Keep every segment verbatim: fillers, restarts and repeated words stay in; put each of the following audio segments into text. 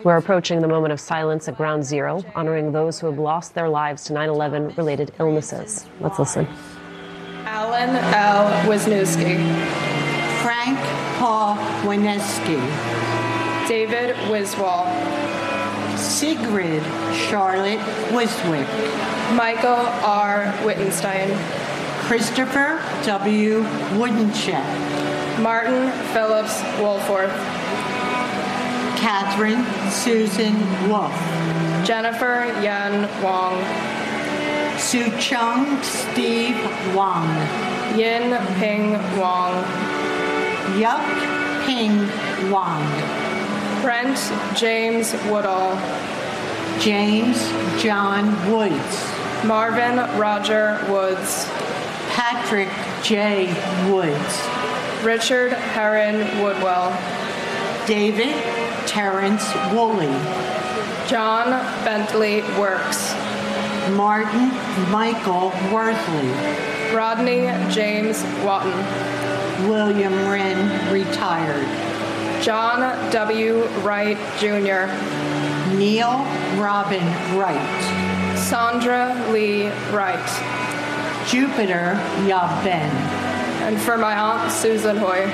We're approaching the moment of silence at Ground Zero, honoring those who have lost their lives to nine eleven related illnesses. Let's listen. Alan L. Wisniewski. Frank Paul Wineski. David Wiswall. Sigrid Charlotte Wiswick. Michael R. Wittenstein. Christopher W. Woodencheck. Martin Phillips Wolforth. Catherine Susan Wolf. Jennifer Yan Wong. Suchong Steve Wong. Yin Ping Wong. Yuck Ping Wong. Brent James Woodall. James John Woods. Marvin Roger Woods. Patrick J. Woods. Richard Heron Woodwell. David Terrence Woolley. John Bentley Works. Martin Michael Worthley. Rodney James Watton. William Wren, retired. John W. Wright Junior Neil Robin Wright. Sandra Lee Wright. Jupiter Yaben. And for my aunt, Susan Hoy.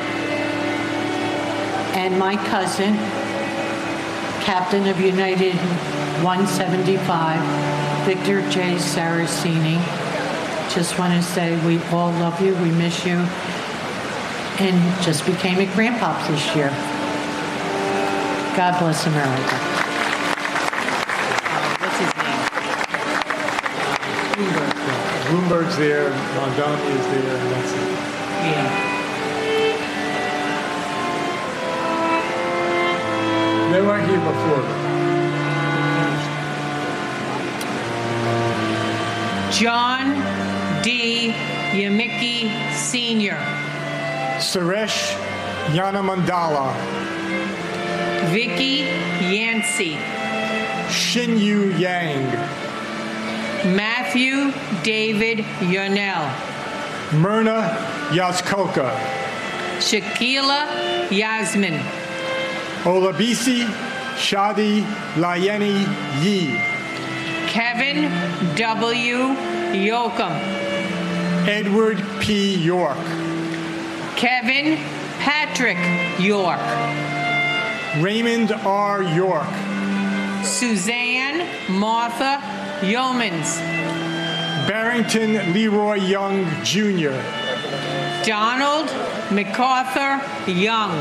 And my cousin, Captain of United one seventy-five, Victor J. Saraceni. Just want to say we all love you, we miss you, and just became a grandpops this year. God bless America. What's his name? Bloomberg. Bloomberg's there, Mondani is there, and that's it. Yeah. They weren't here before. John D. Yamicki Senior Suresh Yanamandala. Vicky Yancey. Shinyu Yang. Matthew David Yarnell. Myrna Yazkoka. Shakila Yasmin. Olabisi Shadi Layeni Yi. Kevin W. Yoakum. Edward P. York. Kevin Patrick York. Raymond R. York. Suzanne Martha Yeomans. Barrington Leroy Young, Junior Donald MacArthur Young.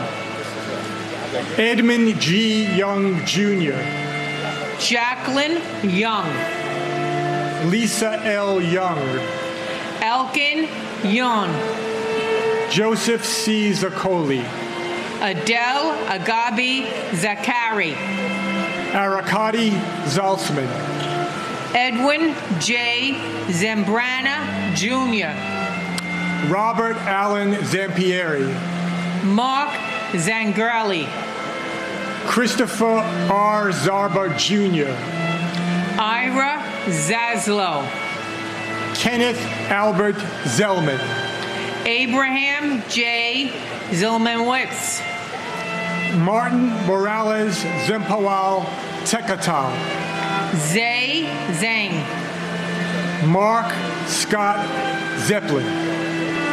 Edmund G. Young, Junior Jacqueline Young. Lisa L. Young. Elkin Young. Joseph C. Zaccoli. Adele Agabi Zakari. Arakati Zaltzman. Edwin J. Zambrana Junior Robert Allen Zampieri. Mark Zangerli. Christopher R. Zarba, Junior Ira Zaslow. Kenneth Albert Zellman. Abraham J. Zillmanwitz. Martin Morales Zempawal Tekatal. Zay Zhang. Mark Scott Zeppelin.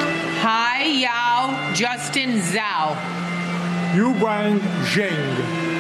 Hai Yao Justin Zhao. Yuguang Zheng.